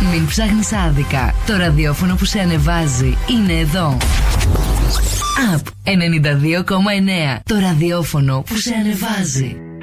Μην ψάχνεις άδικα. Το ραδιόφωνο που σε ανεβάζει είναι εδώ. Up 92,9. Το ραδιόφωνο που σε ανεβάζει.